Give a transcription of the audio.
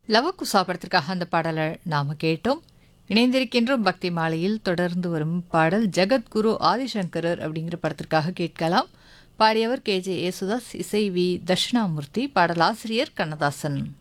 லவகுசா படத்திற்காக அந்த பாடலை நாம கேட்டோம். இணைந்திருக்கின்றோம் பக்தி மாலையில். தொடர்ந்து வரும் பாடல் ஜெகத்குரு ஆதிசங்கரர் அப்படிங்கிற படத்திற்காக கேட்கலாம். பாடியவர் KJ யேசுதாஸ், இசை வி தட்சிணாமூர்த்தி, பாடலாசிரியர் கண்ணதாசன்.